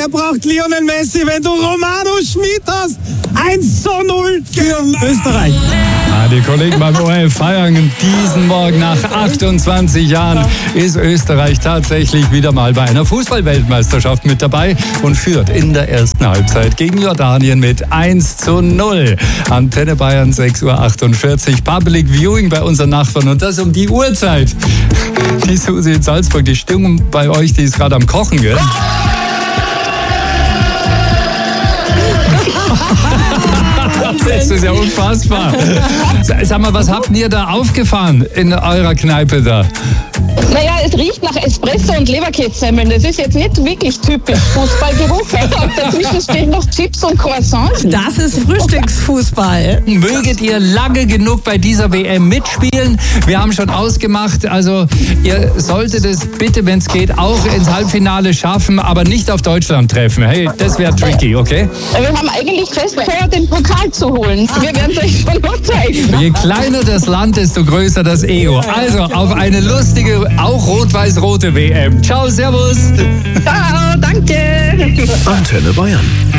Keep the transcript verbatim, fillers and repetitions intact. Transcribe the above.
wer braucht Lionel Messi, wenn du Romano Schmid hast? eins zu null für Österreich. Ja, die Kollegen beim O R F feiern diesen Morgen. Nach achtundzwanzig Jahren ist Österreich tatsächlich wieder mal bei einer Fußball-Weltmeisterschaft mit dabei und führt in der ersten Halbzeit gegen Jordanien mit eins zu null. Antenne Bayern sechs Uhr achtundvierzig. Public Viewing bei unseren Nachbarn und das um die Uhrzeit. Die Susi in Salzburg, die Stimmung bei euch, die ist gerade am Kochen, gell? Das ist ja unfassbar. Sag mal, was habt ihr da aufgefahren in eurer Kneipe da? Naja, es riecht nach Espresso und Leberkässemmeln. Das ist jetzt nicht wirklich typisch Fußballgeruch. Dazwischen stehen noch Chips und Croissants. Das ist Frühstücksfußball. Möget ihr lange genug bei dieser W M mitspielen? Wir haben schon ausgemacht, also ihr solltet es bitte, wenn es geht, auch ins Halbfinale schaffen, aber nicht auf Deutschland treffen. Hey, das wäre tricky, okay? Wir haben eigentlich fest vor, den Pokal zu holen. Wir werden es euch schon noch zeigen. Je kleiner das Land, desto größer das Ego. Also auf eine lustige, auch rot-weiß-rote W M. Ciao, servus. Ciao, danke. Antenne Bayern.